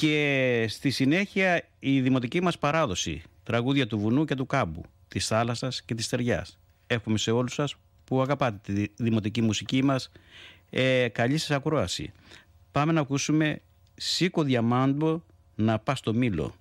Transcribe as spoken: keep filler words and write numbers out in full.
Και στη συνέχεια η δημοτική μας παράδοση, τραγούδια του βουνού και του κάμπου, της θάλασσας και της στεριάς. Εύχομαι σε όλους σας που αγαπάτε τη δημοτική μουσική μας ε, καλή σας ακρόαση. Πάμε να ακούσουμε «Σήκω διαμάντο να πας στο Μήλο».